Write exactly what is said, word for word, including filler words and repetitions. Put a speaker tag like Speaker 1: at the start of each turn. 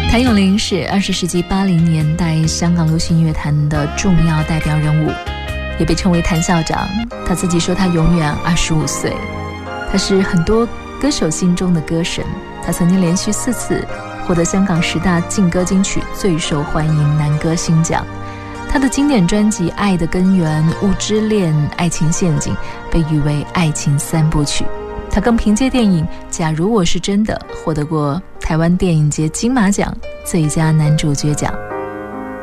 Speaker 1: 谭咏麟是二十世纪八零年代香港流行音乐坛的重要代表人物，也被称为谭校长。他自己说他永远二十五岁，他是很多歌手心中的歌神。他曾经连续四次获得香港十大劲歌金曲最受欢迎男歌星奖。他的经典专辑《爱的根源》《雾之恋》《爱情陷阱》被誉为爱情三部曲。他更凭借电影《假如我是真的》获得过台湾电影节金马奖最佳男主角奖。